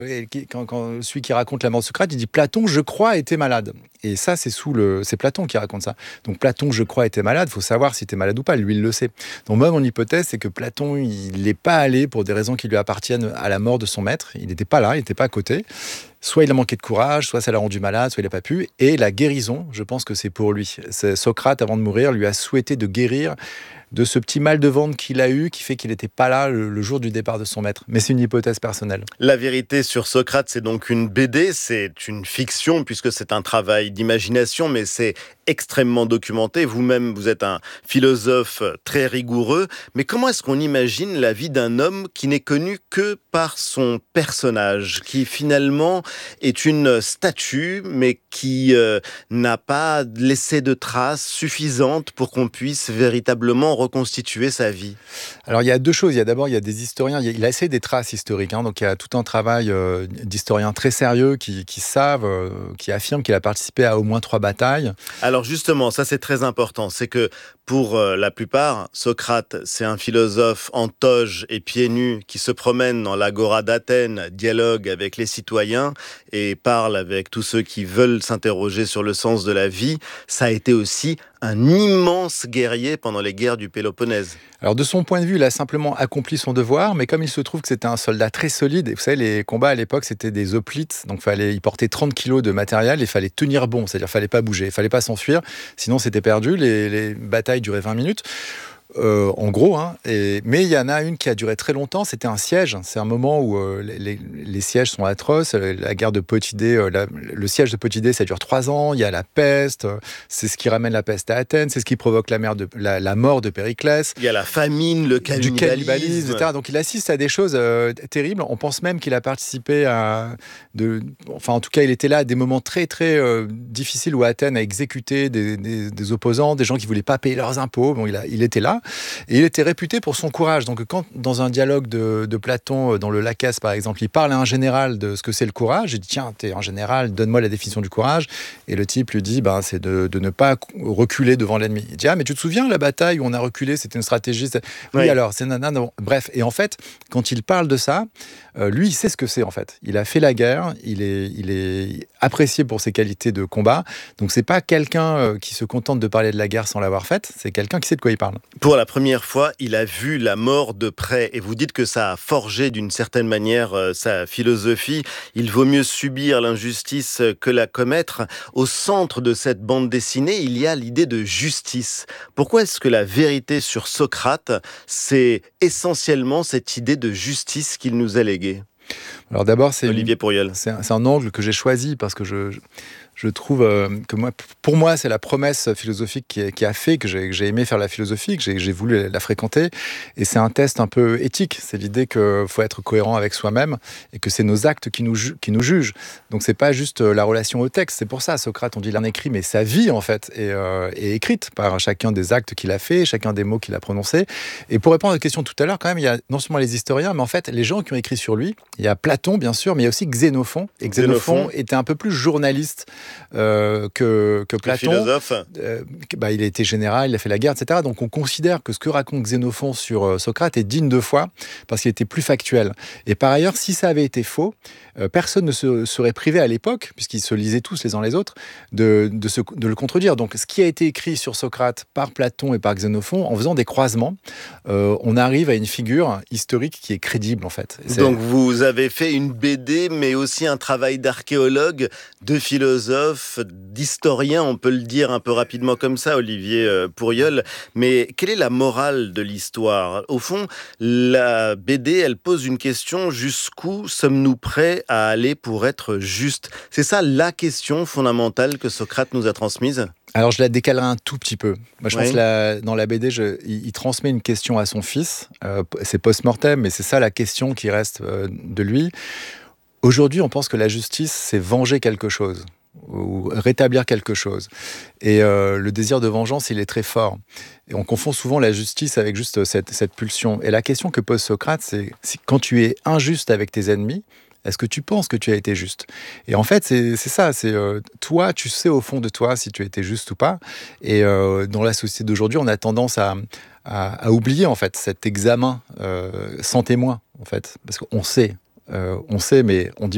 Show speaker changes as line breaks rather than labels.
Et quand celui qui raconte la mort de Socrate, il dit Platon, je crois, était malade. Et ça, c'est Platon qui raconte ça. Donc Platon, je crois, était malade. Il faut savoir s'il était malade ou pas. Lui, il le sait. Donc moi, mon hypothèse, c'est que Platon, il n'est pas allé pour des raisons qui lui appartiennent à la mort de son maître. Il n'était pas là, il n'était pas à côté. Soit il a manqué de courage, soit ça l'a rendu malade, soit il n'a pas pu. Et la guérison, je pense que c'est pour lui. Socrate, avant de mourir, lui a souhaité de guérir de ce petit mal de ventre qu'il a eu, qui fait qu'il n'était pas là le jour du départ de son maître. Mais c'est une hypothèse personnelle.
La vérité sur Socrate, c'est donc une BD, c'est une fiction, puisque c'est un travail d'imagination, mais c'est extrêmement documenté. Vous-même, vous êtes un philosophe très rigoureux. Mais comment est-ce qu'on imagine la vie d'un homme qui n'est connu que par son personnage, qui finalement est une statue, mais qui n'a pas laissé de traces suffisantes pour qu'on puisse véritablement reconstituer sa vie?
Alors il y a deux choses. Il y a des historiens. Il a essayé des traces historiques. Donc il y a tout un travail d'historiens très sérieux qui savent, qui affirment qu'il a participé à au moins 3 batailles.
Alors justement, ça c'est très important. C'est que pour la plupart, Socrate, c'est un philosophe en toge et pieds nus qui se promène dans l'agora d'Athènes, dialogue avec les citoyens et parle avec tous ceux qui veulent s'interroger sur le sens de la vie. Ça a été aussi un immense guerrier pendant les guerres du Péloponnèse.
Alors de son point de vue, il a simplement accompli son devoir, mais comme il se trouve que c'était un soldat très solide, et vous savez, les combats à l'époque, c'était des hoplites, donc il portait 30 kilos de matériel, et il fallait tenir bon, c'est-à-dire il fallait pas bouger, il fallait pas s'enfuir, sinon c'était perdu, les batailles duraient 20 minutes. En gros, hein, mais il y en a une qui a duré très longtemps, c'était un siège. C'est un moment où les sièges sont atroces. La guerre de Potidée, le siège de Potidée, ça dure 3 ans. Il y a la peste, c'est ce qui ramène la peste à Athènes, c'est ce qui provoque la mort de Périclès.
Il y a la famine, le cannibalisme,
etc. Donc il assiste à des choses terribles. On pense même qu'il a participé en tout cas, il était là à des moments très, très difficiles où Athènes a exécuté des opposants, des gens qui ne voulaient pas payer leurs impôts. Bon, il était là. Et il était réputé pour son courage. Donc, quand dans un dialogue de Platon, dans le Lacès, par exemple, il parle à un général de ce que c'est le courage, il dit tiens, t'es un général, donne-moi la définition du courage. Et le type lui dit c'est de ne pas reculer devant l'ennemi. Il dit mais tu te souviens la bataille où on a reculé, c'était une stratégie. Oui, alors, c'est nanana. Non. Bref, et en fait, quand il parle de ça, lui, il sait ce que c'est en fait. Il a fait la guerre, il est apprécié pour ses qualités de combat. Donc, c'est pas quelqu'un qui se contente de parler de la guerre sans l'avoir faite, c'est quelqu'un qui sait de quoi il parle.
Pour la première fois, il a vu la mort de près. Et vous dites que ça a forgé d'une certaine manière sa philosophie. Il vaut mieux subir l'injustice que la commettre. Au centre de cette bande dessinée, il y a l'idée de justice. Pourquoi est-ce que la vérité sur Socrate, c'est essentiellement cette idée de justice qu'il nous a léguée?
Alors d'abord,
Olivier Pourriol.
C'est un angle que j'ai choisi parce que je trouve que pour moi, c'est la promesse philosophique qui a fait que j'ai aimé faire la philosophie, que j'ai voulu la fréquenter. Et c'est un test un peu éthique. C'est l'idée qu'il faut être cohérent avec soi-même et que c'est nos actes qui nous jugent. Donc, c'est pas juste la relation au texte. C'est pour ça, Socrate, on dit l'un écrit, mais sa vie, en fait, est écrite par chacun des actes qu'il a fait, chacun des mots qu'il a prononcés. Et pour répondre à la question tout à l'heure, quand même, il y a non seulement les historiens, mais en fait, les gens qui ont écrit sur lui. Il y a Platon, bien sûr, mais il y a aussi Xénophon. Et Xénophon était un peu plus journaliste que Platon.
Philosophe.
Il a été général, il a fait la guerre, etc. Donc on considère que ce que raconte Xénophon sur Socrate est digne de foi parce qu'il était plus factuel. Et par ailleurs, si ça avait été faux, personne ne se serait privé à l'époque, puisqu'ils se lisaient tous les uns les autres, de le contredire. Donc ce qui a été écrit sur Socrate par Platon et par Xénophon, en faisant des croisements, on arrive à une figure historique qui est crédible en fait.
Donc vous avez fait une BD, mais aussi un travail d'archéologue, de philosophe, d'historien, on peut le dire un peu rapidement comme ça, Olivier Pourriol. Mais quelle est la morale de l'histoire? Au fond, la BD, elle pose une question: jusqu'où sommes-nous prêts à aller pour être justes? C'est ça la question fondamentale que Socrate nous a transmise?
Alors, je la décalerai un tout petit peu. Moi, je pense que dans la BD, il transmet une question à son fils. C'est post-mortem, mais c'est ça la question qui reste de lui. Aujourd'hui, on pense que la justice, c'est venger quelque chose ou rétablir quelque chose. Et le désir de vengeance, il est très fort. Et on confond souvent la justice avec juste cette pulsion. Et la question que pose Socrate, c'est quand tu es injuste avec tes ennemis, est-ce que tu penses que tu as été juste? Et en fait, c'est ça. C'est toi, tu sais au fond de toi si tu as été juste ou pas. Et dans la société d'aujourd'hui, on a tendance à oublier en fait cet examen sans témoin, en fait, parce qu'on sait. On sait, mais on dit